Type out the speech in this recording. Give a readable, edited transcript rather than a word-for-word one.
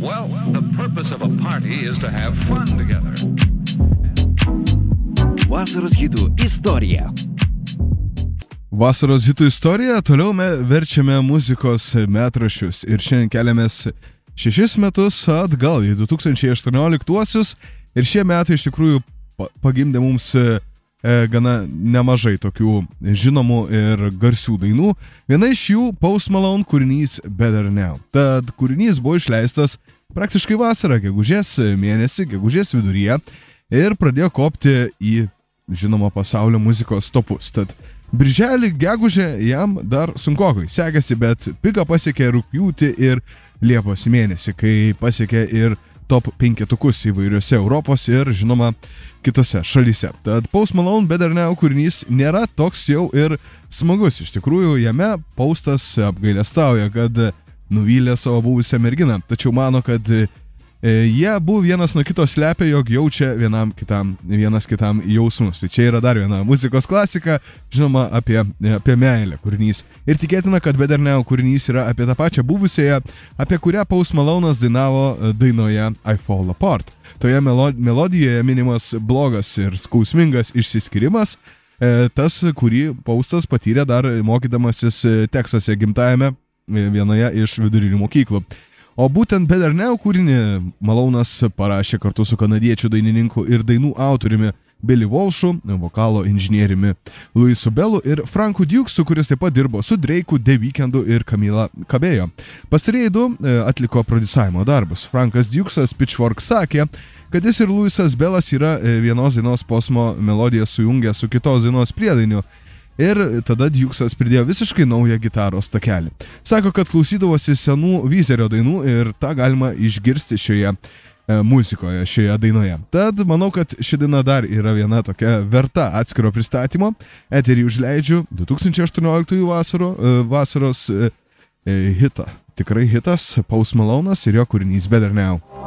Well, the purpose of a party is to have fun together. Vasaros hitų istorija. Vasaros hitų istorija, toliau verčiame muzikos metraščius ir šiandien keliamės 6 metus atgal į 2018-uosius ir šie metai iš tikrųjų pagimdė mums gana nemažai tokių žinomų ir garsių dainų. Viena iš jų Post Malone kūrinys Better Now. Tad kūrinys buvo išleistas praktiškai vasarą, gegužės mėnesį, gegužės viduryje ir pradėjo kopti į žinomą pasaulio muzikos topus. Tad birželį, gegužę jam dar sunkokai sekėsi, bet piką pasiekė rugpjūtį ir liepos mėnesį, kai pasiekė ir top 5-tukus įvairiuose Europos ir, žinoma, kitose šalyse. Tad Post Malone Better Now kūrinys nėra toks jau ir smagus. Iš tikrųjų, jame Postas apgailestauja, kad nuvylė savo buvusią merginą. Tačiau mano, kad jie buvo vienas nuo kito slepia, jog jaučia vienas kitam jausmus. Tai čia yra dar viena muzikos klasika, žinoma, apie meilę kūrinys. Ir tikėtina, kad Better Now kūrinys yra apie tą pačią buvusiąją, apie kurią Post Malone'as dainavo dainoje I Fall Apart. Toje melodijoje minimas blogas ir skausmingas išsiskyrimas, tas, kurį Postas patyrė dar mokydamasis Teksase gimtajame vienoje iš vidurinių mokyklų. O būtent Better Now kūrinį Malone'as parašė kartu su kanadiečių dainininku ir dainų autoriumi Billy Walshu, vokalo inžinieriumi Louisu Bellu ir Franku Dukesu, kuris taip pat dirbo su Drake'u, The Weekndu ir Camila Cabello. Pastarieji du atliko prodiusavimo darbus. Frankas Dukesas Pitchfork sakė, kad jis ir Louisas Bellas yra vienos dainos posmo melodiją sujungę su kitos dainos priedainiu. Ir tada Dukesas pridėjo visiškai naują gitaros takelį. Sako, kad klausydavosi senų Weezerio dainų ir tą galima išgirsti šioje muzikoje, šioje dainoje. Tad manau, kad ši daina dar yra viena tokia verta atskiro pristatymo. Eterį užleidžiu 2018 vasaros hitą. Tikrai hitas Post Malone'as ir jo kūrinys Better Now.